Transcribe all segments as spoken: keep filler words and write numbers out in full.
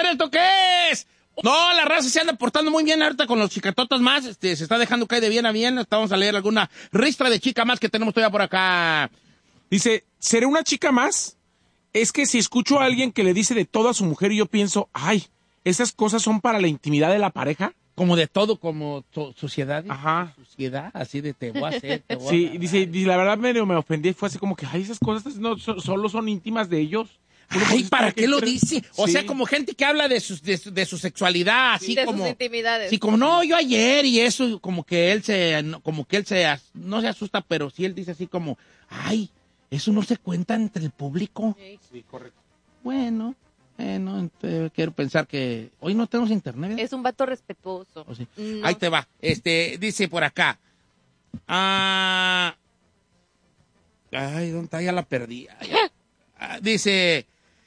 ¿esto qué es? No, la raza se anda portando muy bien ahorita con los chicatotas más. Este, se está dejando caer de bien a bien. Vamos a leer alguna ristra de chica más que tenemos todavía por acá. Dice, ¿seré una chica más? Es que si escucho a alguien que le dice de todo a su mujer y yo pienso, ay, ¿esas cosas son para la intimidad de la pareja? Como de todo, como to- sociedad. Ajá. Sociedad, así de te voy a hacer, te voy a Sí, dar. dice, dice, la verdad me, me ofendí, fue así como que, ay, esas cosas no so- solo son íntimas de ellos. Uno, Ay, pues, ¿para qué lo quiere- dice? O Sí. sea, como gente que habla de, sus, de, su, de su sexualidad, así de como... sus intimidades. Sí, como, no, yo ayer y eso, como que él se... no, como que él se... as- no se asusta, pero sí él dice así como, ay, eso no se cuenta entre el público. Sí. Sí, correcto. Bueno, bueno, entonces, quiero pensar que... Hoy no tenemos internet, ¿verdad? Es un vato respetuoso. ¿O sí? No. Ahí te va. Este, dice por acá. Ah, ay, ¿dónde está? Ya la perdí. Ay, ya. Ah, dice...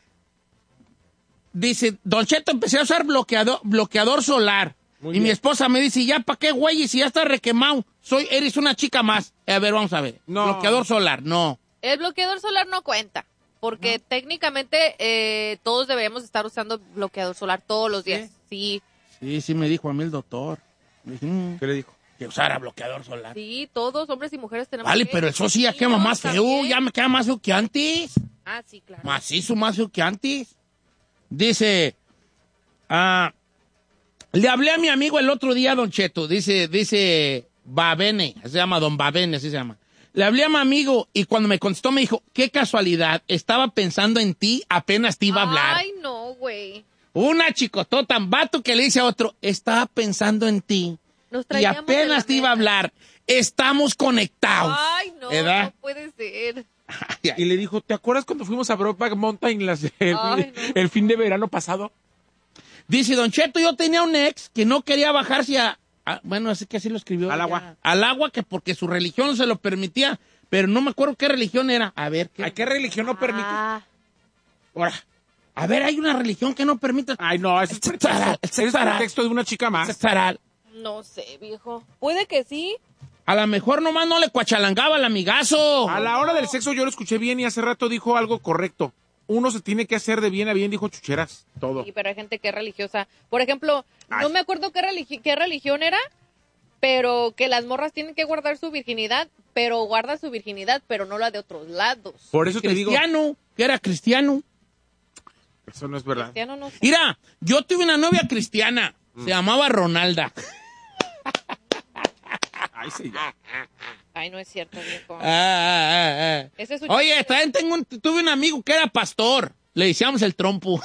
Dice, Don Cheto, empecé a usar bloqueador, bloqueador solar. Muy y bien. mi esposa me dice, ¿ya para qué, güey? Y si ya está requemado, soy, eres una chica más. A ver, vamos a ver. No. Bloqueador solar, no. El bloqueador solar no cuenta. Porque técnicamente eh, todos deberíamos estar usando bloqueador solar todos los días. Sí, Sí, sí me dijo a mí el doctor. Me dijo, mm, ¿Qué le dijo? que usara bloqueador solar. sí, todos, hombres y mujeres tenemos Vale, que- pero el sol sí ya quema Niños más feo, también. ya me queda más feo que antes. Ah, sí, claro. Macizo, más feo que antes. Dice, ah, le hablé a mi amigo el otro día, Don Cheto, dice, dice, Babene, se llama Don Babene, así se llama. Le hablé a mi amigo y cuando me contestó me dijo, qué casualidad, estaba pensando en ti, apenas te iba a hablar. Ay, no, güey. Una chicotota, un vato que le dice a otro, estaba pensando en ti Nos y traíamos de la apenas te iba a meta. hablar. Estamos conectados. Ay, no, ¿Verdad? no puede ser. Y le dijo, ¿te acuerdas cuando fuimos a Brokeback Mountain las- el, Ay, no. el fin de verano pasado? Dice, Don Cheto, yo tenía un ex que no quería bajarse a... a- bueno, así que así lo escribió. Al ya. agua. Al agua, que porque su religión no se lo permitía. Pero no me acuerdo qué religión era. A ver, ¿qué? ¿A qué religión no permite? Ah, Ahora, a ver, hay una religión que no permite... Ay, no, ese es Este pretexto. taral, Ese es este taral. pretexto de una chica más. Taral. no sé, viejo. Puede que sí. A lo mejor nomás no le cuachalangaba al amigazo. A la hora del sexo yo lo escuché bien y hace rato dijo algo correcto. Uno se tiene que hacer de bien a bien, dijo Chucheras, todo. Sí, pero hay gente que es religiosa. Por ejemplo, Ay. no me acuerdo qué, religi- qué religión era, pero que las morras tienen que guardar su virginidad, pero guarda su virginidad, pero no la de otros lados. Por eso te digo, Cristiano, que era cristiano. eso no es verdad. Cristiano no sé. Mira, yo tuve una novia cristiana. Mm. Se llamaba Ronalda. Ay, sí, ya. Ay, no es cierto, viejo. Ah, ah, ah, ah. Ese es su Oye, chiste. también tengo un- tuve un amigo que era pastor. Le decíamos el trompo.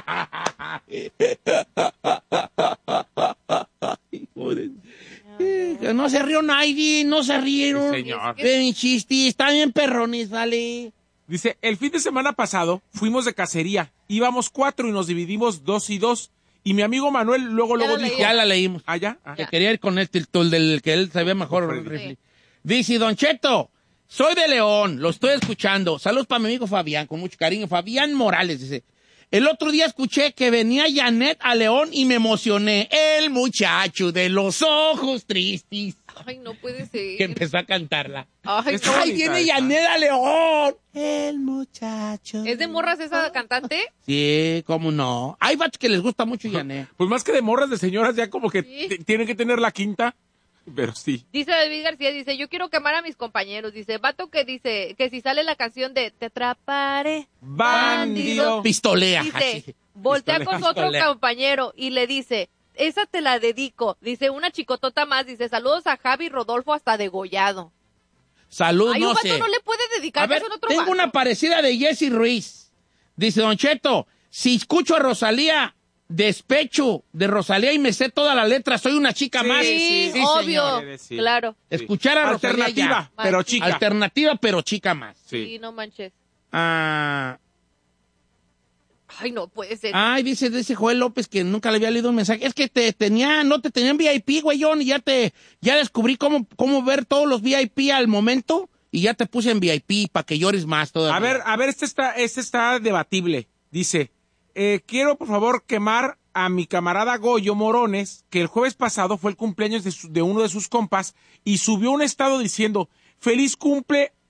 Joder. Eh, No se rió nadie, no se rieron. Sí, señor. Ve mi chiste, está bien perrones, vale. Dice, el fin de semana pasado fuimos de cacería. Íbamos cuatro y nos dividimos dos y dos. Y mi amigo Manuel luego, Ya luego lo dijo... leí. Ya la leímos. ¿Ah, ya? Ah. Que quería ir con este, el tol del que él sabía mejor. Sí. rifle. Dice, Don Cheto, soy de León, lo estoy escuchando. Saludos para mi amigo Fabián, con mucho cariño. Fabián Morales, dice. El otro día escuché que venía Janet a León y me emocioné. El muchacho de los ojos tristes. Ay, no puede ser. Que empezó a cantarla. Ay, Está no. ¡Ay, bonita viene esa. Janet a León! El muchacho. ¿Es de morras esa cantante? Sí, cómo no. Hay vatos que les gusta mucho Janet. Pues más que de morras de señoras, ya como que Sí. t- tienen que tener la quinta. Pero sí. Dice David García, dice, yo quiero quemar a mis compañeros. Dice, vato que dice, que si sale la canción de Te atraparé, Bandido. Pistolea. dice, así. voltea Pistolea. con su otro Pistolea. compañero y le dice, esa te la dedico. Dice, una chicotota más, dice, saludos a Javi Rodolfo hasta degollado. Salud, Ay, no un vato sé. no le puede dedicar A ver, eso en otro tengo vato. una parecida de Jesse Ruiz. Dice, Don Cheto, si escucho a Rosalía, despecho de Rosalía y me sé toda la letra, soy una chica Sí, más. Sí, sí, obvio, señor. Sí. claro. Escuchar a Rosalía Alternativa, ya. pero Mal. chica. Alternativa, pero chica más. Sí, Sí. no manches. Ah, Ay, no puede ser. ay, dice, dice Joel López que nunca le había leído un mensaje. Es que te tenía, no te tenían V I P, güeyón, y ya te, ya descubrí cómo, cómo ver todos los V I P al momento y ya te puse en V I P para que llores más todavía. A ver, a ver, este está, este está debatible. Dice, eh, quiero por favor quemar a mi camarada Goyo Morones, que el jueves pasado fue el cumpleaños de, su- de uno de sus compas y subió un estado diciendo, feliz cumple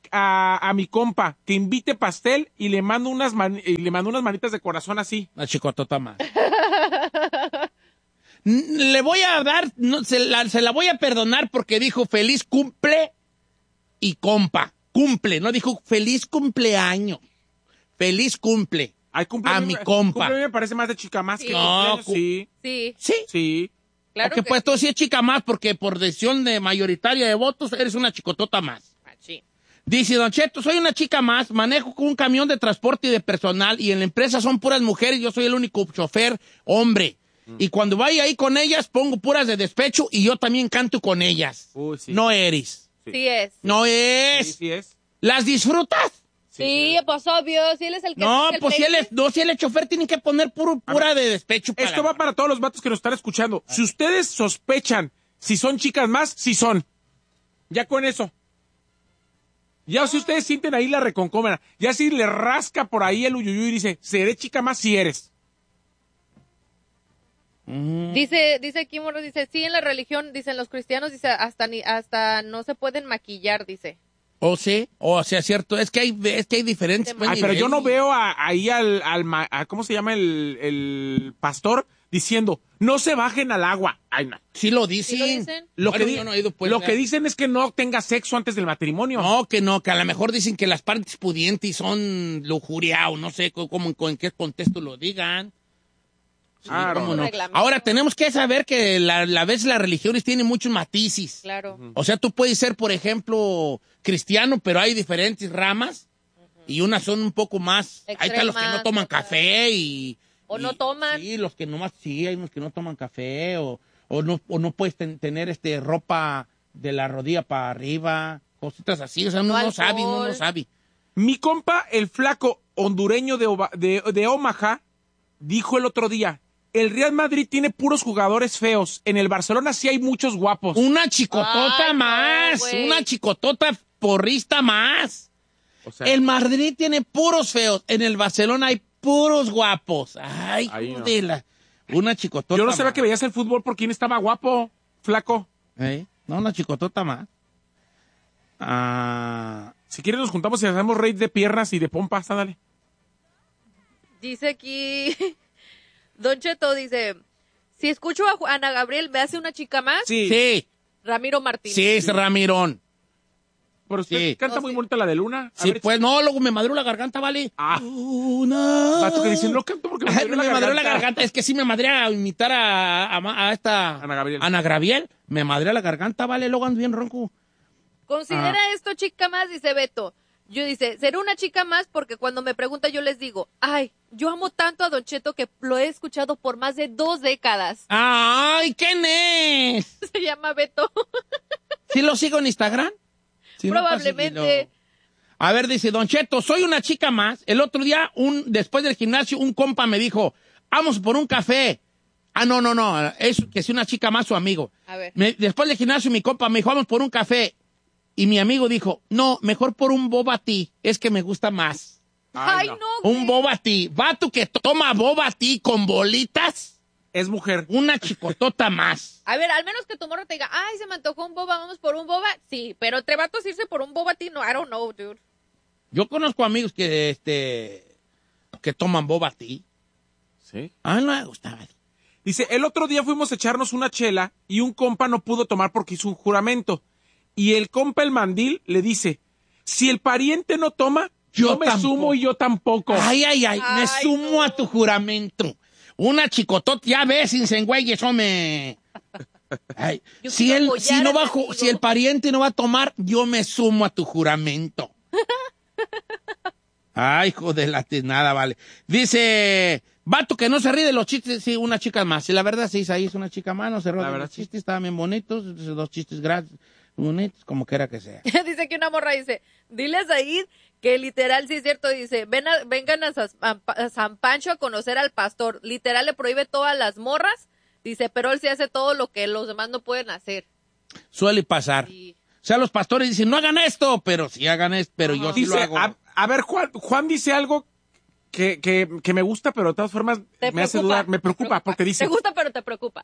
a, a mi compa que invite pastel y le mando unas man- y le mando unas manitas de corazón así. La chicotota más. Le voy a dar, no, se, la, se la voy a perdonar porque dijo feliz cumple y compa. Cumple, no dijo feliz cumpleaños. Feliz cumple. Ay, cumple A mi compa. Cumple me parece más de chica más Sí. que No, cumpleaños, cu- sí. Sí, Sí. Sí. claro Porque que pues sí. tú sí es chica más porque por decisión de mayoritaria de votos eres una chicotota más. Machín. Dice, Don Cheto, soy una chica más, manejo con un camión de transporte y de personal y en la empresa son puras mujeres, yo soy el único chofer hombre. Y cuando vaya ahí con ellas, pongo puras de despecho y yo también canto con ellas. Uy, sí. No eres. Sí. Sí es. No Sí, es. sí es. ¿Las disfrutas? Sí, pues obvio, si él es el que... No, hace el pues si él es, playlist. no, si él es chofer, tiene que poner puro, pura de despecho. para Esto la- va para todos los vatos que nos están escuchando. Si ustedes sospechan si son chicas más, si son. Ya con eso. Ya si ustedes sienten ahí la reconcómena, ya si le rasca por ahí el uyuyuy y dice, seré chica más si eres. Mm. Dice, dice aquí, Morro, dice, sí, en la religión, dicen los cristianos, dice, hasta ni, hasta no se pueden maquillar, dice. O sí, o sea, cierto, es que hay, es que hay diferentes. pues, Ay, pero yo no niveles. veo a- ahí al, al ma- a- ¿cómo se llama el, el pastor? Diciendo, no se bajen al agua. Ay, no. Sí lo dicen. ¿Sí lo dicen? Lo, Bueno, que, di- yo no he ido, pues, lo ya. que dicen es que no tenga sexo antes del matrimonio. No, que no, que a lo mejor dicen que las partes pudientes son lujuria o no sé cómo, cómo- en qué contexto lo digan. Sí, Claro. cómo no. Reglamento. Ahora tenemos que saber que la, la vez las religiones tienen muchos matices. Claro. O sea, tú puedes ser, por ejemplo, cristiano, pero hay diferentes ramas y unas son un poco más. Ahí están los que no Extremas, toman otras. café y. O y- no toman. Sí, los que nomás, sí, hay unos que no toman café o, o no, o no puedes ten- tener este ropa de la rodilla para arriba, cositas así. O sea, uno No no sabe, uno no alcohol. sabe. Mi compa, el flaco hondureño de, Ova- de, de Omaha, dijo el otro día, el Real Madrid tiene puros jugadores feos. En el Barcelona sí hay muchos guapos. Una chicotota Ay, no, más, güey. una chicotota porrista más. O sea, El Madrid tiene puros feos, en el Barcelona hay puros guapos. Ay, Ahí hijo no. de la- una chicotota yo no sabía más. que veías el fútbol por quién estaba guapo, flaco. ¿Eh? No, una chicotota más. Ah, Si quieres nos juntamos y hacemos raid de piernas y de pompas, ándale. Dice aquí, Don Cheto dice, si escucho a Ju- Ana Gabriel, ¿me hace una chica más? Sí. sí, Ramiro Martínez. sí, es Ramirón. Pero usted Sí. canta No, muy sí. bonita la de Luna. A Sí, ver, pues no, luego me madró la garganta, ¿vale? Ah. Una... vato que dice, no canto porque me Ay, madrió me la madrió la garganta. garganta. Es que sí me madré a imitar a, a, a esta... Ana Gabriel. Ana Gabriel. Me madré la garganta, ¿vale? Luego ando bien ronco. Considera Ah. esto chica más, dice Beto. Yo dice, seré una chica más porque cuando me pregunta yo les digo, ay, yo amo tanto a Don Cheto que lo he escuchado por más de dos décadas. ¡Ay, quién es! Se llama Beto. ¿Sí lo sigo en Instagram? Si no, Probablemente. pásale. A ver, dice, Don Cheto, soy una chica más. El otro día, un, después del gimnasio, un compa me dijo, vamos por un café. Ah, no, no, no, es que es una chica más su amigo. A ver. Me- después del gimnasio, mi compa me dijo, vamos por un café. Y mi amigo dijo, no, mejor por un boba tea, es que me gusta más. Ay, Ay, no. no. Un güey. boba tea. Vato que toma boba tea con bolitas, Es mujer. una chicotota más. A ver, al menos que tu morro te diga, ay, se me antojó un boba, vamos por un boba. Sí, pero entre vatos irse por un boba a ti, no, I don't know, dude. Yo conozco amigos que, este, que toman boba tea. Sí. A mí no me gustaba. Dice, el otro día fuimos a echarnos una chela y un compa no pudo tomar porque hizo un juramento. Y el compa, el mandil, le dice, si el pariente no toma, yo, Yo me tampoco. sumo y yo tampoco. Ay, ay, ay, me Ay, sumo no. a tu juramento. Una chicotota, ya ves, sin güeyes, hombre. Ay, Yo si, quiero el, apoyar si, no a va, mi ju- amigo. si el pariente no va a tomar, yo me sumo a tu juramento. Ay, hijo de la nada, vale. Dice, vato que no se ríe de los chistes, sí, una chica más. Sí, la verdad, sí, ahí es una chica más, no se ríe La de verdad, los sí. chistes, estaban bien bonitos, esos dos chistes gratis, bonitos, como quiera que sea. Dice que una morra dice, dile a Said que literal sí es cierto, dice, ven a- vengan a, Sas- a Pa- a San Pancho a conocer al pastor. Literal le prohíbe todas las morras, dice, pero él sí hace todo lo que los demás no pueden hacer. Suele pasar. Y O sea, los pastores dicen, no hagan esto, pero sí hagan esto, pero yo sí lo Dice, hago. a, a ver, Juan, Juan dice algo que, que, que me gusta, pero de todas formas te me hace preocupa, dudar, me te preocupa, porque dice, Te gusta, pero te preocupa.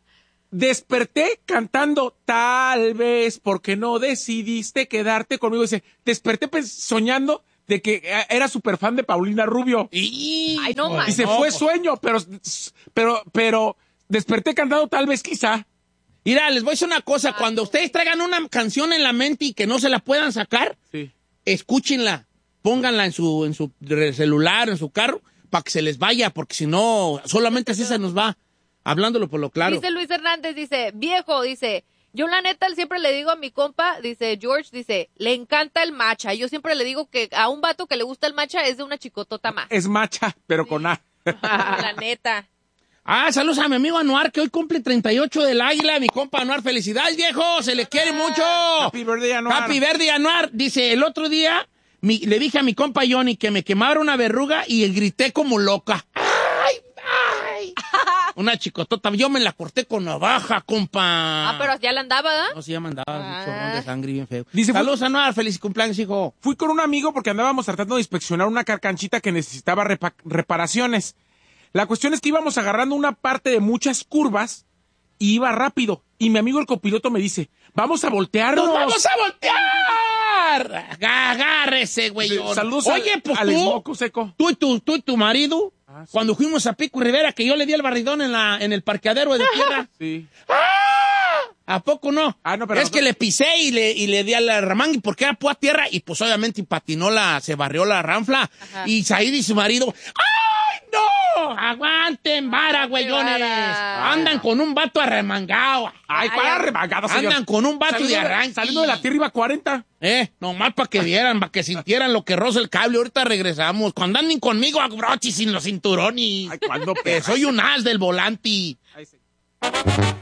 desperté cantando tal vez porque no decidiste quedarte conmigo. Dice, desperté pens- soñando de que eh, era súper fan de Paulina Rubio. Y... Ay, no, man. Dice, no, fue pues. sueño, pero, pero, pero desperté cantando tal vez quizá. Mira, les voy a decir una cosa. Cuando ustedes traigan una canción en la mente y que no se la puedan sacar, Sí. escúchenla. Pónganla en su, en su celular, en su carro, para que se les vaya, porque si no, solamente así se nos va. Hablándolo por lo claro. Dice Luis Hernández, dice, viejo, dice, yo la neta siempre le digo a mi compa, dice George, dice, le encanta el matcha. Yo siempre le digo que a un vato que le gusta el matcha es de una chicotota más. Es macha, pero con A. La neta. Ah, saludos a mi amigo Anuar, que hoy cumple treinta y ocho del águila. Mi compa Anuar, felicidades, viejo. Se le quiere mucho. Happy birthday, Anuar. Happy birthday, Anuar. Dice, el otro día mi- le dije a mi compa Johnny que me quemara una verruga y grité como loca. ¡Ay, ay! Una chicotota. Yo me la corté con navaja, compa. Ah, pero ya la andaba, ¿verdad? No, sí, ya mandaba Ah. un chorrón de sangre bien feo. Dice, saludos, Anuar. Feliz cumpleaños, hijo. Fui con un amigo porque andábamos tratando de inspeccionar una carcanchita que necesitaba repa- reparaciones. La cuestión es que íbamos agarrando una parte de muchas curvas y iba rápido. Y mi amigo el copiloto me dice, vamos a voltearnos. ¡Nos vamos a voltear! Agárrese, güey. Sí, saludos Oye, al, pues al tú, Smoco Seco. tú y tu, tú y tu marido, Ah, sí. cuando fuimos a Pico y Rivera, que yo le di el barridón en, la, en el parqueadero de tierra. Sí. ¿A poco no? Ah, no, pero es nosotros- que le pisé y le, y le di al ramán porque era pura tierra y pues obviamente patinó la, se barrió la ranfla. Ajá. Y Said y su marido, ¡ay, no! ¡Aguanten, vara, güeyones! vara. Andan con un vato arremangado. Ay, Ay, para ay. remangado, señor. Andan con un vato Saliendo de arranque. Saliendo de la tierra iba a cuarenta. Eh, nomás para que vieran, para que sintieran lo que roza el cable. Ahorita regresamos. Cuando anden conmigo a brochi sin los cinturones. Ay, ¿cuándo, Que perra? soy un as del volante. Ay, sí.